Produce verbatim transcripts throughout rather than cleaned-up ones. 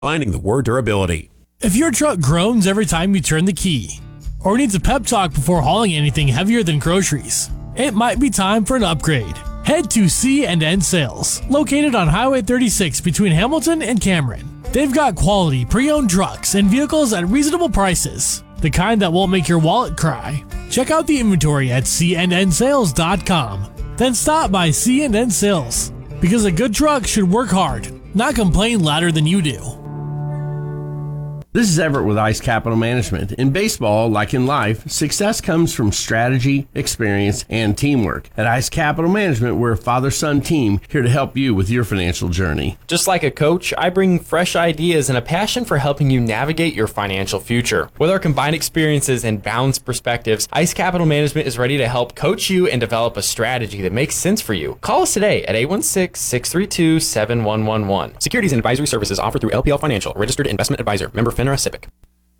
finding the word durability. If your truck groans every time you turn the key, or needs a pep talk before hauling anything heavier than groceries, it might be time for an upgrade. Head to C and N Sales, located on Highway thirty-six between Hamilton and Cameron. They've got quality pre-owned trucks and vehicles at reasonable prices, the kind that won't make your wallet cry. Check out the inventory at C and N sales dot com. Then stop by C and N Sales, because a good truck should work hard, not complain louder than you do. This is Everett with Ice Capital Management. In baseball, like in life, success comes from strategy, experience, and teamwork. At Ice Capital Management, we're a father-son team here to help you with your financial journey. Just like a coach, I bring fresh ideas and a passion for helping you navigate your financial future. With our combined experiences and balanced perspectives, Ice Capital Management is ready to help coach you and develop a strategy that makes sense for you. Call us today at eight one six, six three two, seven one one one. Securities and advisory services offered through L P L Financial, registered investment advisor, member FINRA S I P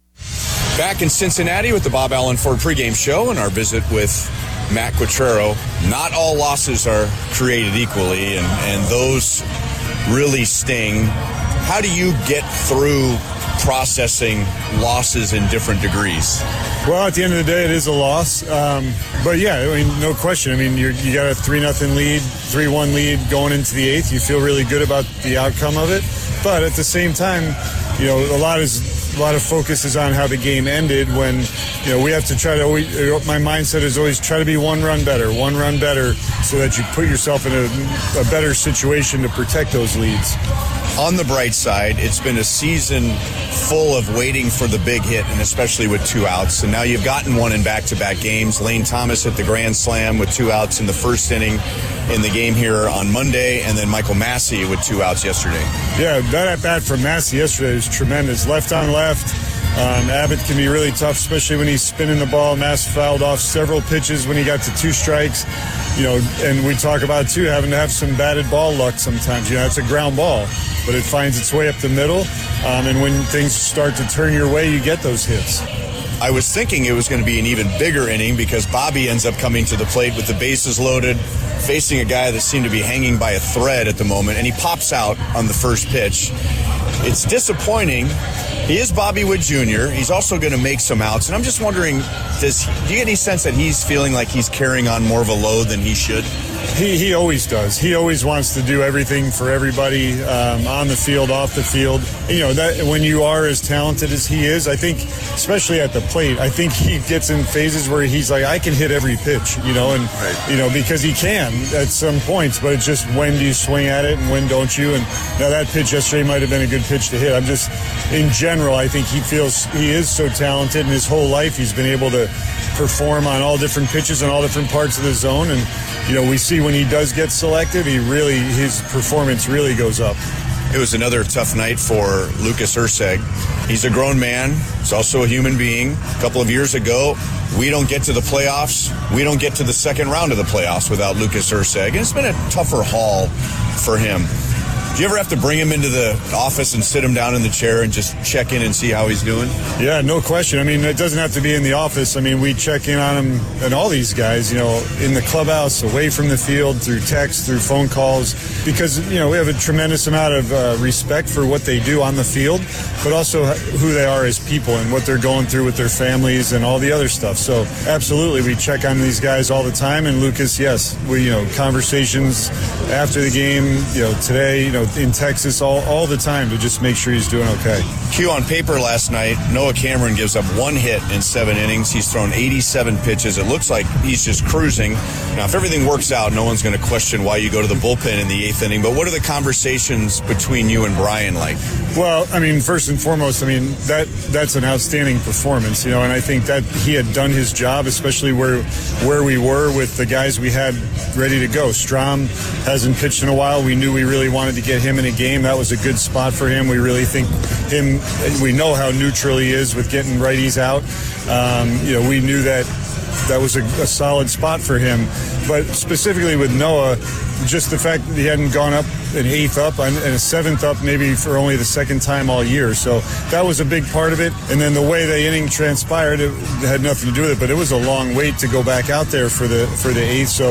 C. Back in Cincinnati with the Bob Allen Ford pregame show and our visit with Matt Quatraro. Not all losses are created equally, and, and those really sting. How do you get through processing losses in different degrees? Well, at the end of the day, it is a loss. Um, but yeah, I mean, no question. I mean, you're, you got a three nothing lead, three one lead going into the eighth. You feel really good about the outcome of it. But at the same time, you know, a lot is a lot of focus is on how the game ended when, you know, we have to try to always, my mindset is always try to be one run better, one run better so that you put yourself in a, a better situation to protect those leads. On the bright side, it's been a season full of waiting for the big hit, and especially with two outs. And now you've gotten one in back-to-back games. Lane Thomas hit the grand slam with two outs in the first inning in the game here on Monday, and then Michael Massey with two outs yesterday. Yeah, that at-bat from Massey yesterday was tremendous. Left on left. Um, Abbott can be really tough, especially when he's spinning the ball. Massey fouled off several pitches when he got to two strikes. You know, and we talk about, too, having to have some batted ball luck sometimes. You know, it's a ground ball, but it finds its way up the middle. Um, and when things start to turn your way, you get those hits. I was thinking it was going to be an even bigger inning because Bobby ends up coming to the plate with the bases loaded, facing a guy that seemed to be hanging by a thread at the moment, and he pops out on the first pitch. It's disappointing. He is Bobby Witt Junior He's also going to make some outs, and I'm just wondering, does he, do you get any sense that he's feeling like he's carrying on more of a load than he should? He he always does. He always wants to do everything for everybody, um, on the field, off the field. You know, that when you are as talented as he is, I think, especially at the plate, I think he gets in phases where he's like, I can hit every pitch, you know, and, right. you know, because he can at some points, but it's just when do you swing at it and when don't you? And now that pitch yesterday might have been a good pitch to hit. I'm just, in general, I think he feels he is so talented, and his whole life he's been able to perform on all different pitches and all different parts of the zone. And, you know, we see when he does get selected, he really, his performance really goes up. It was another tough night for Lucas Erceg. He's a grown man. He's also a human being. A couple of years ago, we don't get to the playoffs. We don't get to the second round of the playoffs without Lucas Erceg. And it's been a tougher haul for him. Do you ever have to bring him into the office and sit him down in the chair and just check in and see how he's doing? Yeah, no question. I mean, it doesn't have to be in the office. I mean, we check in on him and all these guys, you know, in the clubhouse, away from the field, through text, through phone calls, because, you know, we have a tremendous amount of uh, respect for what they do on the field, but also who they are as people and what they're going through with their families and all the other stuff. So absolutely, we check on these guys all the time. And Lucas, yes, we, you know, conversations after the game, you know, today, you know, in Texas all, all the time to just make sure he's doing okay. Q on paper last night, Noah Cameron gives up one hit in seven innings. He's thrown eighty-seven pitches. It looks like he's just cruising. Now, if everything works out, no one's going to question why you go to the bullpen in the eighth inning. But what are the conversations between you and Brian like? Well, I mean, first and foremost, I mean, that that's an outstanding performance, you know, and I think that he had done his job, especially where where we were with the guys we had ready to go. Strom hasn't pitched in a while. We knew we really wanted to get him in a game. That was a good spot for him. We really think him, we know how neutral he is with getting righties out. Um, you know, we knew that that was a, a solid spot for him. But specifically with Noah, just the fact that he hadn't gone up an eighth up and a seventh up maybe for only the second time all year. So that was a big part of it. And then the way the inning transpired, it had nothing to do with it, but it was a long wait to go back out there for the for the eighth. So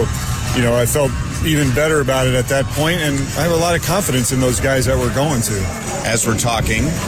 you know, I felt even better about it at that point, and I have a lot of confidence in those guys that we're going to. As we're talking,